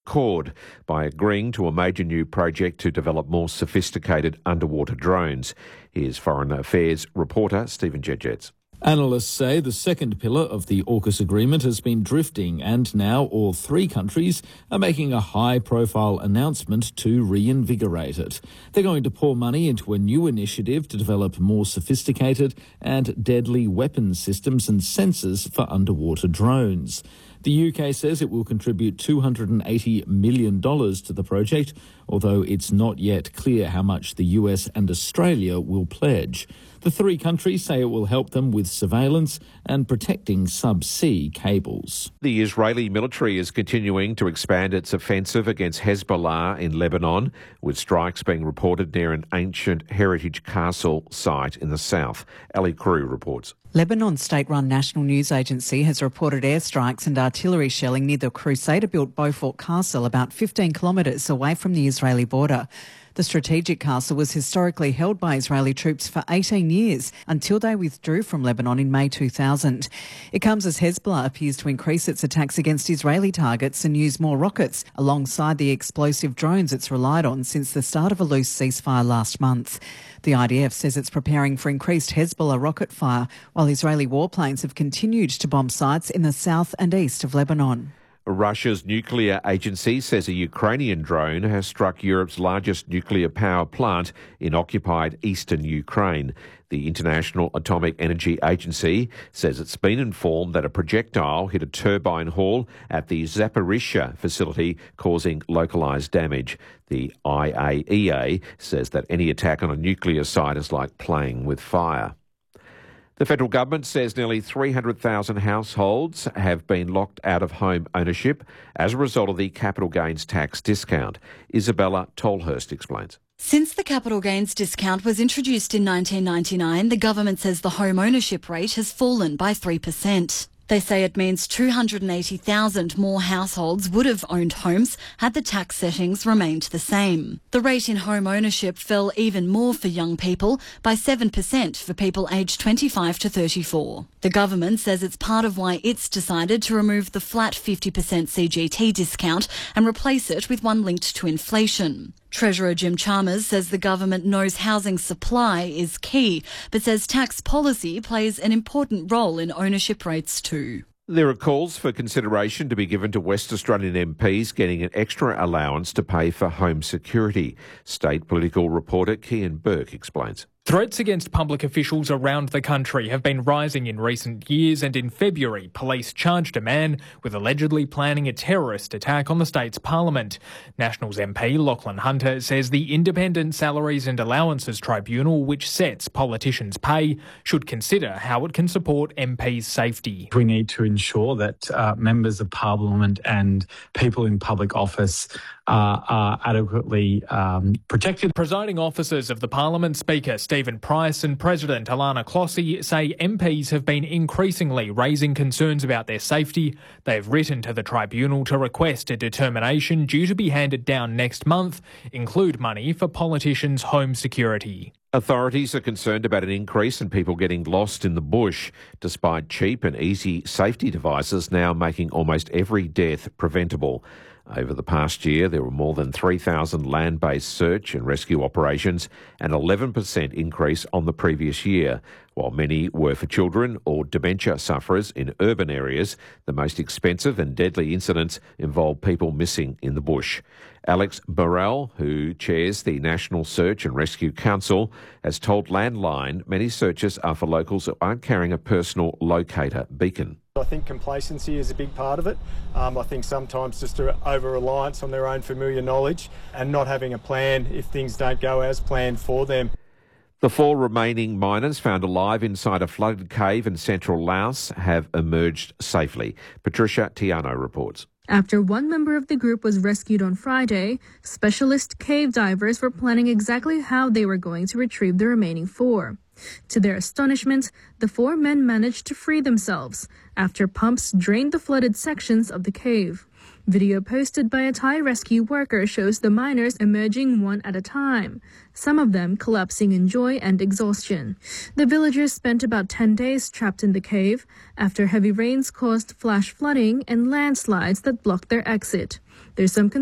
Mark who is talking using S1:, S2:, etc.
S1: accord by agreeing to a major new project to develop more sophisticated underwater drones. Here's Foreign Affairs reporter Stephen Jedgetts.
S2: Analysts say the second pillar of the AUKUS agreement has been drifting, and now all three countries are making a high-profile announcement to reinvigorate it. They're going to pour money into a new initiative to develop more sophisticated and deadly weapons systems and sensors for underwater drones. The UK says it will contribute $280 million to the project, although it's not yet clear how much the US and Australia will pledge. The three countries say it will help them with surveillance and protecting subsea cables.
S1: The Israeli military is continuing to expand its offensive against Hezbollah in Lebanon, with strikes being reported near an ancient heritage castle site in the south. Ali Crew reports.
S3: Lebanon's state-run national news agency has reported airstrikes and artillery shelling near the Crusader-built Beaufort Castle, about 15 kilometres away from the Israeli border. The strategic castle was historically held by Israeli troops for 18 years until they withdrew from Lebanon in May 2000. It comes as Hezbollah appears to increase its attacks against Israeli targets and use more rockets alongside the explosive drones it's relied on since the start of a loose ceasefire last month. The IDF says it's preparing for increased Hezbollah rocket fire, while Israeli warplanes have continued to bomb sites in the south and east of Lebanon.
S1: Russia's nuclear agency says a Ukrainian drone has struck Europe's largest nuclear power plant in occupied eastern Ukraine. The International Atomic Energy Agency says it's been informed that a projectile hit a turbine hall at the Zaporizhzhia facility, causing localised damage. The IAEA says that any attack on a nuclear site is like playing with fire. The federal government says nearly 300,000 households have been locked out of home ownership as a result of the capital gains tax discount. Isabella Tolhurst explains.
S4: Since the capital gains discount was introduced in 1999, the government says the home ownership rate has fallen by 3%. They say it means 280,000 more households would have owned homes had the tax settings remained the same. The rate in home ownership fell even more for young people, by 7% for people aged 25 to 34. The government says it's part of why it's decided to remove the flat 50% CGT discount and replace it with one linked to inflation. Treasurer Jim Chalmers says the government knows housing supply is key, but says tax policy plays an important role in ownership rates too.
S1: There are calls for consideration to be given to West Australian MPs getting an extra allowance to pay for home security. State political reporter Kian Burke explains.
S5: Threats against public officials around the country have been rising in recent years, and in February, police charged a man with allegedly planning a terrorist attack on the state's parliament. Nationals MP Lachlan Hunter says the Independent Salaries and Allowances Tribunal, which sets politicians' pay, should consider how it can support MPs' safety.
S6: We need to ensure that members of parliament and people in public office are adequately protected.
S5: Presiding officers of the Parliament, Speaker Stephen Price and President Alana Clossy say MPs have been increasingly raising concerns about their safety. They've written to the tribunal to request a determination due to be handed down next month include money for politicians' home security.
S1: Authorities are concerned about an increase in people getting lost in the bush, despite cheap and easy safety devices now making almost every death preventable. Over the past year, there were more than 3,000 land-based search and rescue operations, an 11% increase on the previous year. While many were for children or dementia sufferers in urban areas, the most expensive and deadly incidents involved people missing in the bush. Alex Burrell, who chairs the National Search and Rescue Council, has told Landline many searches are for locals who aren't carrying a personal locator beacon.
S7: I think complacency is a big part of it. I think sometimes just an over-reliance on their own familiar knowledge and not having a plan if things don't go as planned for them.
S1: The 4 remaining miners found alive inside a flooded cave in central Laos have emerged safely. Patricia Tiano reports.
S8: After one member of the group was rescued on Friday, specialist cave divers were planning exactly how they were going to retrieve the remaining 4. To their astonishment, the 4 men managed to free themselves after pumps drained the flooded sections of the cave. Video posted by a Thai rescue worker shows the miners emerging one at a time, some of them collapsing in joy and exhaustion. The villagers spent about 10 days trapped in the cave after heavy rains caused flash flooding and landslides that blocked their exit. There's some